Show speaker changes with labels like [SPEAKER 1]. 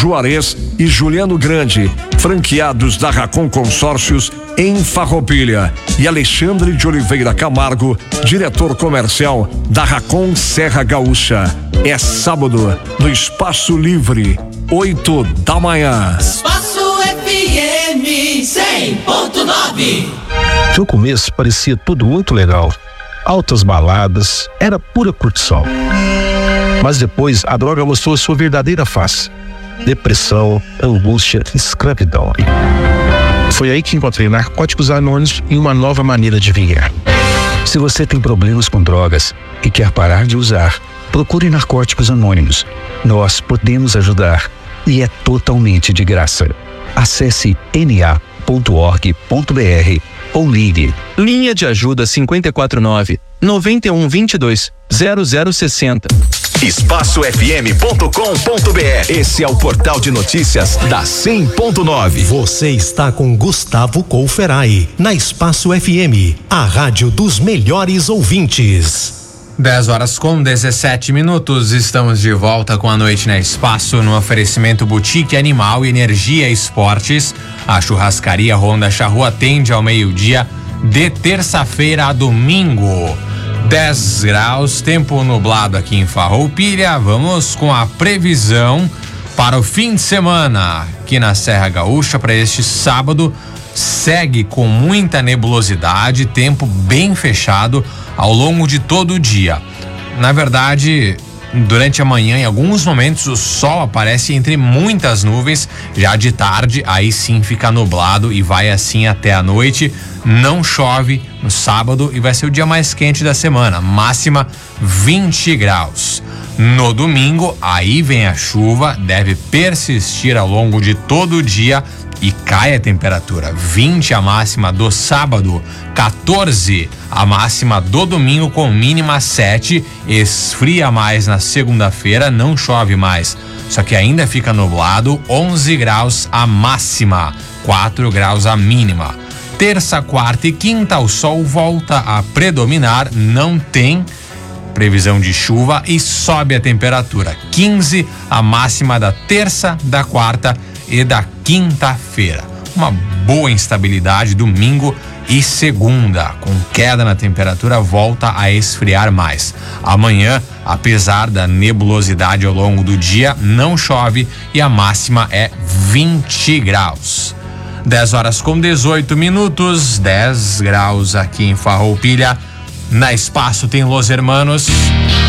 [SPEAKER 1] Juarez e Juliano Grande, franqueados da Racon Consórcios em Farroupilha, e Alexandre de Oliveira Camargo, diretor comercial da Racon Serra Gaúcha. É sábado, no Espaço Livre, 8 da manhã.
[SPEAKER 2] Espaço FM 100.9.
[SPEAKER 3] No começo parecia tudo muito legal. Altas baladas, era pura curtição. Mas depois a droga mostrou sua verdadeira face: depressão, angústia, escravidão. Foi aí que encontrei Narcóticos Anônimos e uma nova maneira de viver. Se você tem problemas com drogas e quer parar de usar, procure Narcóticos Anônimos. Nós podemos ajudar e é totalmente de graça. Acesse na.org.br ou ligue.
[SPEAKER 4] Linha de ajuda 549-9122-0060.
[SPEAKER 5] EspaçoFM.com.br. Esse é o portal de notícias da 100.9.
[SPEAKER 6] Você está com Gustavo Couferai na Espaço FM, a rádio dos melhores ouvintes.
[SPEAKER 7] 10:17. Estamos de volta com a Noite na Espaço, no oferecimento Boutique Animal e Energia Esportes. A churrascaria Honda Charrua atende ao meio-dia de terça-feira a domingo. 10 graus, tempo nublado aqui em Farroupilha. Vamos com a previsão para o fim de semana aqui na Serra Gaúcha. Para este sábado, segue com muita nebulosidade, tempo bem fechado ao longo de todo o dia. Na verdade, durante a manhã, em alguns momentos, o sol aparece entre muitas nuvens. Já de tarde, aí sim fica nublado e vai assim até a noite. Não chove no sábado e vai ser o dia mais quente da semana, máxima 20 graus. No domingo, aí vem a chuva, deve persistir ao longo de todo o dia e cai a temperatura. 20 a máxima do sábado, 14 a máxima do domingo, com mínima 7. Esfria mais na segunda-feira, não chove mais, só que ainda fica nublado. 11 graus a máxima, 4 graus a mínima. Terça, quarta e quinta, o sol volta a predominar, não tem previsão de chuva e sobe a temperatura. 15 a máxima da terça, da quarta e da quinta-feira. Uma boa instabilidade domingo e segunda, com queda na temperatura, volta a esfriar mais. Amanhã, apesar da nebulosidade ao longo do dia, não chove e a máxima é 20 graus. 10:18, 10 graus aqui em Farroupilha. Na Espaço tem Los Hermanos.